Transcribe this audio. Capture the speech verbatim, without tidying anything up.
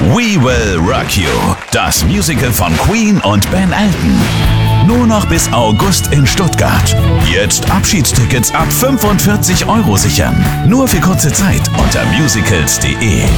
We Will Rock You, das Musical von Queen und Ben Elton. Nur noch bis August in Stuttgart. Jetzt Abschiedstickets ab fünfundvierzig Euro sichern. Nur für kurze Zeit unter musicals punkt de.